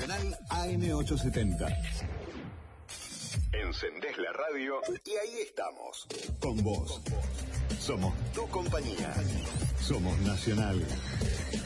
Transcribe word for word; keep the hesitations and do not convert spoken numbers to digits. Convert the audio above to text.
Nacional A M ochocientos setenta. Encendés la radio y ahí estamos. Con vos. Somos tu compañía. Somos Nacional.